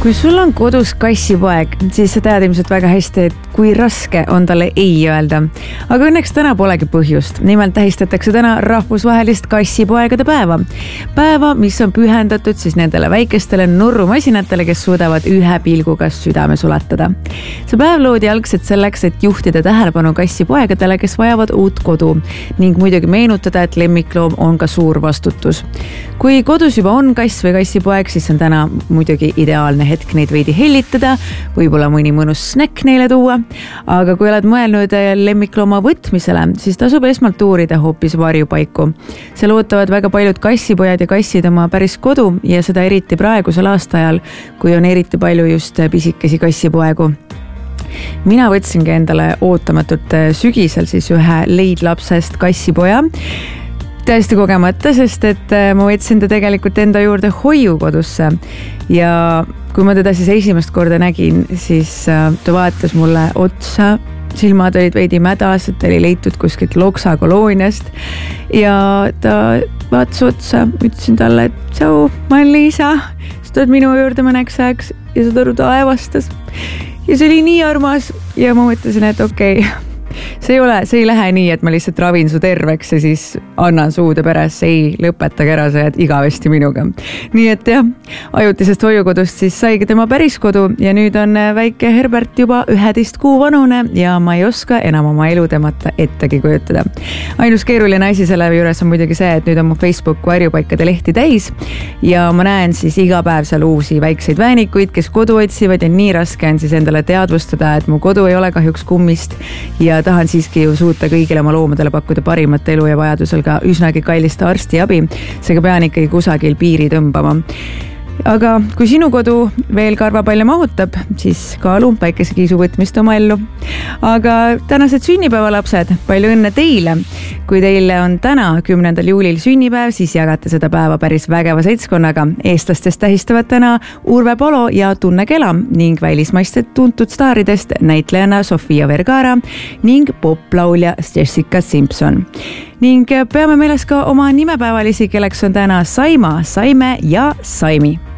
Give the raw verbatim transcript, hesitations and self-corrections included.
Kui sul on kodus kassipoeg, siis sa tead ilmselt väga hästi, et kui raske on talle ei öelda. Aga õnneks täna polegi põhjust. Nimelt tähistatakse täna rahvusvahelist kassipoegade päeva. Päeva, mis on pühendatud siis nendele väikestele nurrumasinatele, kes suudavad ühe pilguga südame sulatada. See päev loodi algselt selleks, et juhtida tähelepanu kassipoegadele, kes vajavad uut kodu ning muidugi meenutada, et lemmikloom on ka suur vastutus. Kui kodus juba on kass või kassipoeg, siis on täna muidugi ideaalne hetk neid veidi hellitada, võib-olla mõni mõnus snäkk neile tuua. Aga kui oled mõelnud lemmiklooma võtmisele, siis tasub esmalt uurida hoopis varjupaiku. Seal ootavad väga paljud kassipojad ja kassid oma päris kodu ja seda eriti praegusel aastaajal, kui on eriti palju just pisikesi kassipoegu. Mina võtsingi endale ootamatult sügisel siis ühe leidlapsest kassipoja. Täiesti kogemata, sest et ma võtsin ta tegelikult enda juurde hoiukodusse ja kui ma teda siis esimest korda nägin, siis ta vaatas mulle otsa, silmad olid veidi mädas, et ta oli leitud kuskilt Loksa kolooniast ja ta vaatas otsa, ütlesin talle, et tšau, ma olen Liisa, sa tuled minu juurde mõneks ajaks ja saad aru, ta aevastas ja see oli nii armas ja ma mõtlesin, et okei okay, see ei ole, see ei lähe nii, et ma lihtsalt ravin su terveks ja siis annan suude pärast, ei lõpetage ära, sa jääd igavesti minuga. Nii et jah, ajutisest hoiukodust siis saigi tema päris kodu ja nüüd on väike Herbert juba üheteist kuu vanune ja ma ei oska enam oma elu temata ettegi kujutada. Ainus keeruline asi selle juures on muidugi see, et nüüd on mu Facebook varjupaikade lehti täis ja ma näen siis iga päev seal uusi väikseid väänikuid, kes kodu otsivad ja nii raske on siis endale teadvustada, et mu kodu ei ole kahjuks kummist ja tahan siiski ju suuta kõigile oma loomadele pakkuda parimat elu ja vajadusel ka üsnagi kallist arstiabi, seega pean ikkagi kusagil piiri tõmbama. Aga kui sinu kodu veel karvapalle mahutab, siis kaalu päikesekiisu võtmist oma ellu. Aga tänased sünnipäevalapsed, palju õnne teile! Kui teile on täna kümnendal juulil sünnipäev, siis jagate seda päeva päris vägeva seltskonnaga. Eestlastest tähistavad täna Urve Palo ja Tunne Kelam ning välismaisted tuntud staaridest näitlejana Sofia Vergara ning poplaulja Jessica Simpson. Ning peame meeles ka oma nimepäevalisi, kelleks on täna Saima, Saime ja Saimi.